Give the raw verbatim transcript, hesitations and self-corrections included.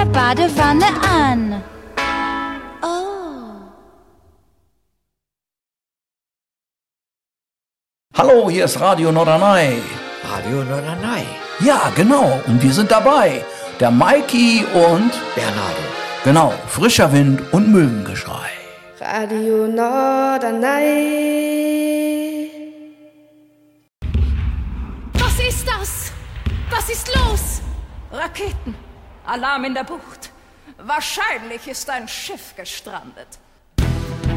Badewanne an. Oh. Hallo, hier ist Radio Norderney. Radio Norderney. Ja, genau. Und wir sind dabei. Der Maiki und Bernardo. Genau, frischer Wind und Möwengeschrei. Radio Norderney. Was ist das? Was ist los? Raketen. Alarm in der Bucht. Wahrscheinlich ist ein Schiff gestrandet.